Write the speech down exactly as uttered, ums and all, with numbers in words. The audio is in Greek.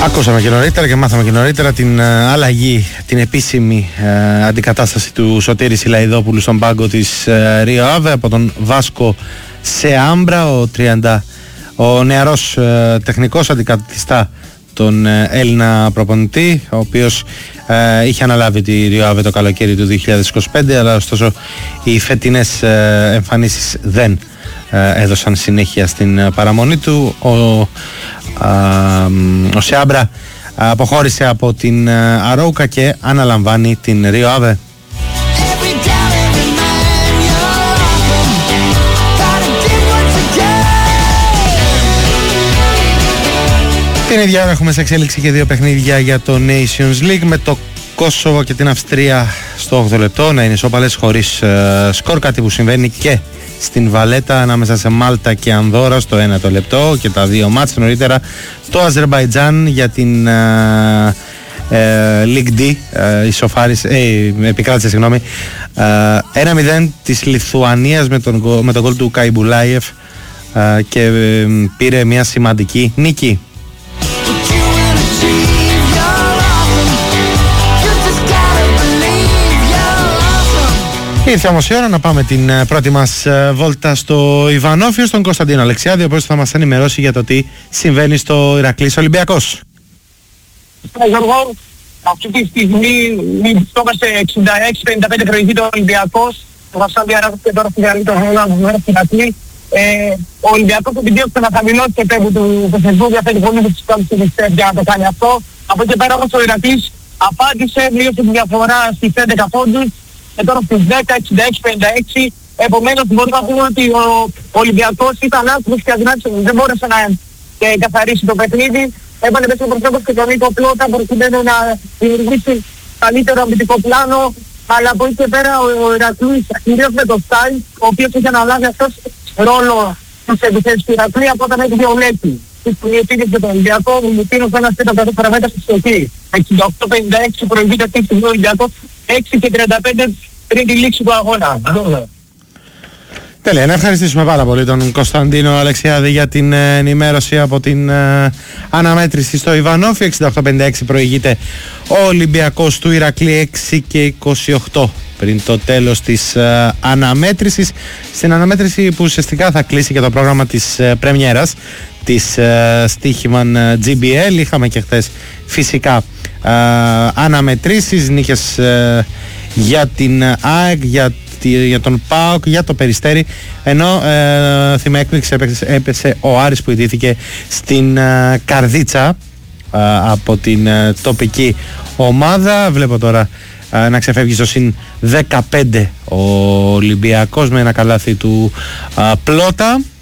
Ακούσαμε και νωρίτερα και μάθαμε και νωρίτερα την uh, αλλαγή, την επίσημη uh, αντικατάσταση του Σωτήρη Σιλαϊδόπουλου στον πάγκο της uh, Rio Ave από τον Βάσκο Σεάμπρα. Ο, τριάντα, ο νεαρός uh, τεχνικός αντικαθιστά τον uh, Έλληνα προπονητή, ο οποίος uh, είχε αναλάβει τη Rio Ave το καλοκαίρι του δύο χιλιάδες είκοσι πέντε, αλλά ωστόσο οι φετινές uh, εμφανίσεις δεν uh, έδωσαν συνέχεια στην uh, παραμονή του. Ο Ο Σεάμπρα αποχώρησε από την Αρόουκα και αναλαμβάνει την Rio Ave. Την ίδια ώρα έχουμε σε εξέλιξη και δύο παιχνίδια για το Nations League, με το Κόσοβο και την Αυστρία στο όγδοο λεπτό να είναι ισόπαλες χωρίς uh, σκορ, κάτι που συμβαίνει και στην Βαλέτα ανάμεσα σε Μάλτα και Ανδόρα στο ένατο λεπτό, και τα δύο μάτς νωρίτερα το Αζερμπαϊτζάν για την uh, uh, League D uh, ισοφάρισε, ε, επικράτησε συγγνώμη uh, ένα μηδέν της Λιθουανίας με τον, με τον γκολ του Καϊμπουλάιεφ uh, και uh, πήρε μια σημαντική νίκη. Ήρθε όμως η ώρα να πάμε την πρώτη μας βόλτα στο Ιβανόφιο, στον Κωνσταντίνο Αλεξιάδη, ο οποίος θα μας ενημερώσει για το τι συμβαίνει στο Ηρακλής Ολυμπιακός. Γιώργο, αυτή τη στιγμή βρισκόμαστε εξήντα έξι πενήντα πέντε προηγείται ο Ολυμπιακός. Ο Βασάν διαρρεύεται τώρα στην καλύτερη χρονιά που μέρος στην Ηρακλή. Ο Ολυμπιακός επιδίωξε να χαμηλώσει το επίπεδο του Πεσσεβού, διαθέτει πολύ με τους κάλους για να το κάνει αυτό. Από εκεί πέρα όμως ο Ηρακλής απάντησε, μείωσε τη διαφορά στις έντεκα πόντους. Και τώρα στις δέκα, εξήντα έξι πενήντα έξι, επομένως μπορούμε να πούμε ότι ο Ολυμπιακός ήταν άκρος και αδυνάτης, δεν μπόρεσε να ε, καθαρίσει το παιχνίδι. Έβαλε μέσα ο προσώπος και τον Νίκο Πλότα προκειμένου να δημιουργήσει καλύτερο αμυντικό πλάνο, αλλά από εκεί και πέρα ο, ο Ηρακλής, κυρίως με το Στάι, ο οποίος είχε αναλάβει αυτός ρόλο της επιθέσεις του Ηρακλή από όταν έχει διολέξει. Της Μιλουτίνης και τον Ολυμπιακό, ο Μιλουτίνος ένας και τα παραμέτρα στη στοχή. εξήντα οκτώ πενήντα έξι προηγείται αυτή τη στιγμή ο Ολυμπιακός, έξι και τριάντα πέντε πριν τη λήξη του αγώνα. Τέλεια, να ευχαριστήσουμε πάρα πολύ τον Κωνσταντίνο Αλεξιάδη για την ε, ενημέρωση από την ε, αναμέτρηση στο Ιβανόφι. εξήντα οκτώ πενήντα έξι προηγείται ο Ολυμπιακός του Ηρακλή, έξι και είκοσι οκτώ πριν το τέλος της ε, αναμέτρησης. Στην αναμέτρηση που ουσιαστικά θα κλείσει και το πρόγραμμα της ε, πρεμιέρας της ε, Στίχημαν ε, τζι μπι ελ. Είχαμε και χθες φυσικά ε, αναμετρήσεις, νίκες ε, για την ΑΕΚ, για, για τον ΠΑΟΚ, για το Περιστέρι, ενώ ε, θύμα έκπληξη έπαιξε, έπεσε ο Άρης που ιτήθηκε στην ε, Καρδίτσα ε, από την ε, τοπική ομάδα. Βλέπω τώρα ε, να ξεφεύγει στο συν δεκαπέντε ο Ολυμπιακός με ένα καλάθι του ε, Πλότα.